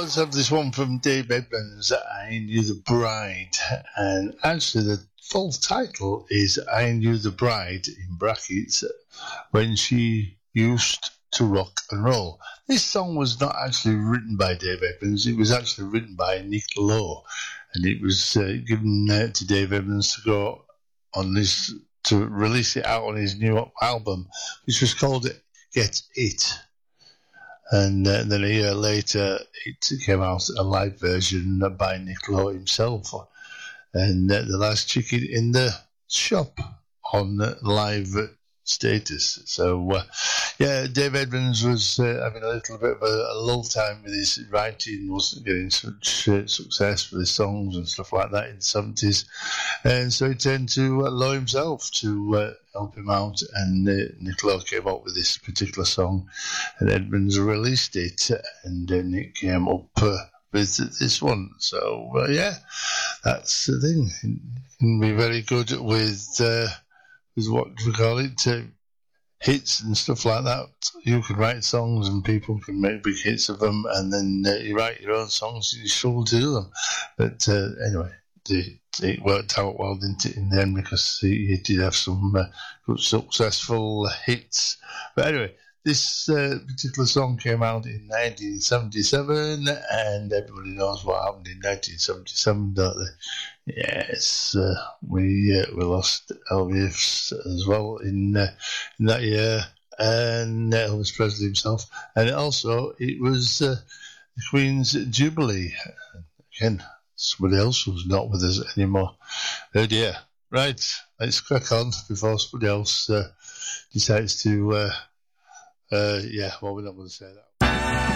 let's have this one from Dave Edmunds, I Knew the Bride. And actually, the full title is I Knew the Bride, in brackets, When She Used to Rock and Roll. This song was not actually written by Dave Edmunds, it was actually written by Nick Lowe. And it was given to Dave Edmunds to go on this, to release it out on his new album, which was called Get It. And then a year later, it came out a live version by Nick Lowe himself. And the last chicken in the shop on live status. So, Dave Edmunds was having a little bit of a lull time with his writing, wasn't getting such success with his songs and stuff like that in the 70s. And so he turned to Lowe himself to help him out, and Nick Lowe came up with this particular song, and Edmunds released it, and Nick came up with this one. So, that's the thing. It can be very good with what we call it, hits and stuff like that. You can write songs and people can make big hits of them, and then you write your own songs and you struggle to do them. But anyway, it worked out well, didn't it, in the end, because he did have some good successful hits. But anyway, this particular song came out in 1977, and everybody knows what happened in 1977, don't they? Yes, we lost Elvis as well in that year, and Elvis Presley himself, and also it was the Queen's Jubilee. Again, somebody else was not with us anymore. Oh dear. Right, let's crack on before somebody else decides to. We're not going to say that.